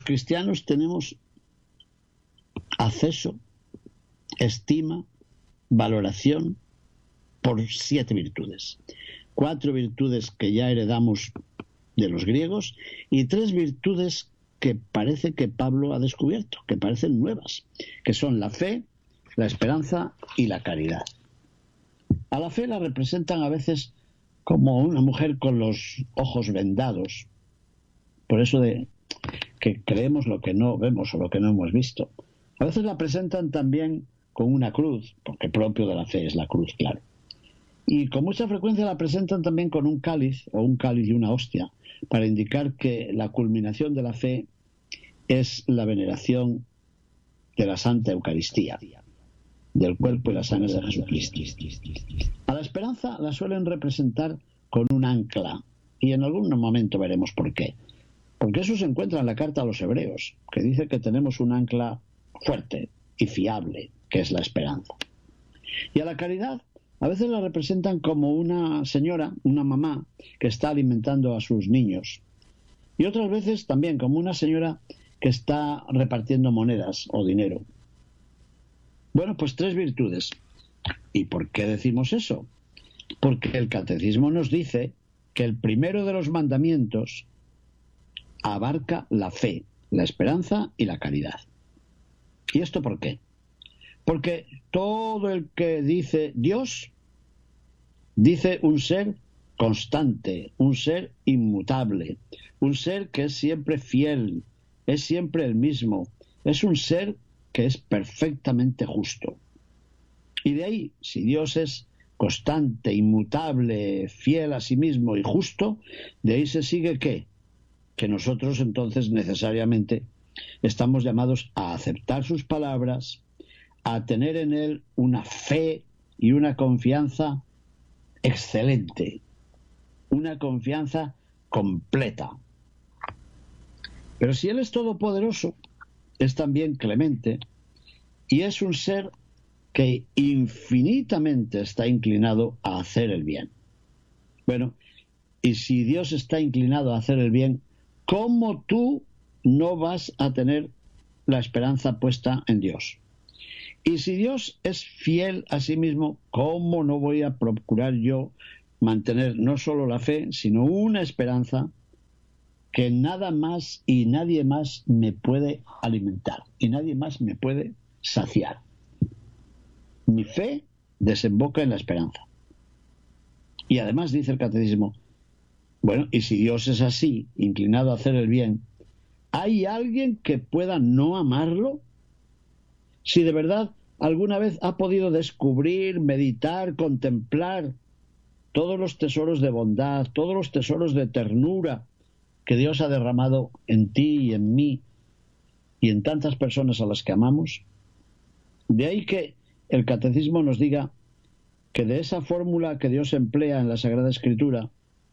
cristianos tenemos acceso, estima, valoración por 7 virtudes. 4 virtudes que ya heredamos de los griegos y 3 virtudes que parece que Pablo ha descubierto, que parecen nuevas, que son la fe, la esperanza y la caridad. A la fe la representan a veces como una mujer con los ojos vendados, por eso de que creemos lo que no vemos o lo que no hemos visto. A veces la presentan también con una cruz, porque propio de la fe es la cruz, claro. Y con mucha frecuencia la presentan también con un cáliz, o un cáliz y una hostia, para indicar que la culminación de la fe es la veneración de la Santa Eucaristía, del cuerpo y la sangre de Jesucristo. A la esperanza la suelen representar con un ancla, y en algún momento veremos por qué. Porque eso se encuentra en la carta a los Hebreos, que dice que tenemos un ancla fuerte y fiable, que es la esperanza. Y a la caridad a veces la representan como una señora, una mamá, que está alimentando a sus niños. Y otras veces también como una señora que está repartiendo monedas o dinero. Bueno, pues 3 virtudes. ¿Y por qué decimos eso? Porque el catecismo nos dice que el primero de los mandamientos abarca la fe, la esperanza y la caridad. ¿Y esto por qué? Porque todo el que dice Dios, dice un ser constante, un ser inmutable, un ser que es siempre fiel, es siempre el mismo, es un ser que es perfectamente justo. Y de ahí, si Dios es constante, inmutable, fiel a sí mismo y justo, de ahí se sigue ¿qué? Que nosotros entonces necesariamente estamos llamados a aceptar sus palabras, a tener en él una fe y una confianza excelente, una confianza completa. Pero si él es todopoderoso, es también clemente y es un ser que infinitamente está inclinado a hacer el bien. Bueno, y si Dios está inclinado a hacer el bien, ¿cómo tú no vas a tener la esperanza puesta en Dios? Y si Dios es fiel a sí mismo, ¿cómo no voy a procurar yo mantener no solo la fe, sino una esperanza que nada más y nadie más me puede alimentar y nadie más me puede saciar? Mi fe desemboca en la esperanza. Y además dice el catecismo, bueno, y si Dios es así, inclinado a hacer el bien, ¿hay alguien que pueda no amarlo? Si de verdad alguna vez ha podido descubrir, meditar, contemplar todos los tesoros de bondad, todos los tesoros de ternura que Dios ha derramado en ti y en mí y en tantas personas a las que amamos, de ahí que el catecismo nos diga que de esa fórmula que Dios emplea en la Sagrada Escritura,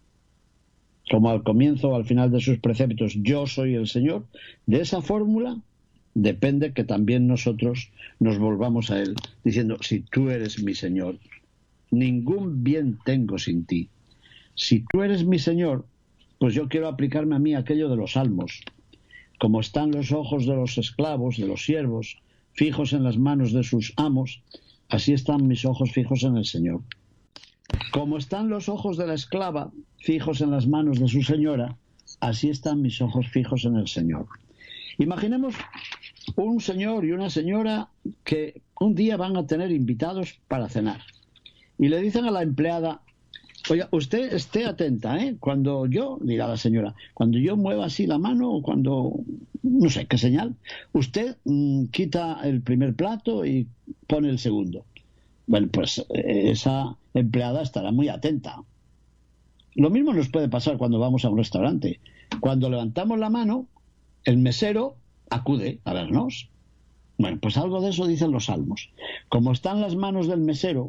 como al comienzo o al final de sus preceptos, yo soy el Señor, de esa fórmula depende que también nosotros nos volvamos a Él, diciendo, si tú eres mi Señor, ningún bien tengo sin ti. Si tú eres mi Señor, pues yo quiero aplicarme a mí aquello de los salmos. Como están los ojos de los esclavos, de los siervos, fijos en las manos de sus amos, así están mis ojos fijos en el Señor. Como están los ojos de la esclava fijos en las manos de su señora, así están mis ojos fijos en el Señor. Imaginemos un señor y una señora que un día van a tener invitados para cenar y le dicen a la empleada, oiga, usted esté atenta, cuando yo, dirá la señora, cuando yo mueva así la mano o cuando, no sé qué señal, usted quita el primer plato y pone el segundo. Bueno, pues esa empleada estará muy atenta. Lo mismo nos puede pasar cuando vamos a un restaurante. Cuando levantamos la mano, el mesero acude a vernos. Bueno, pues algo de eso dicen los salmos. Como están las manos del mesero,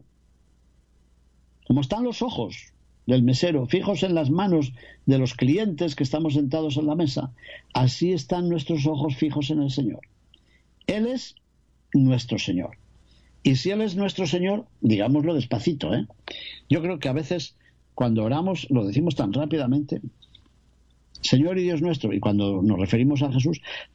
como están los ojos del mesero fijos en las manos de los clientes que estamos sentados en la mesa, así están nuestros ojos fijos en el Señor. Él es nuestro Señor. Y si Él es nuestro Señor, digámoslo despacito, Yo creo que a veces cuando oramos lo decimos tan rápidamente, Señor y Dios nuestro, y cuando nos referimos a Jesús,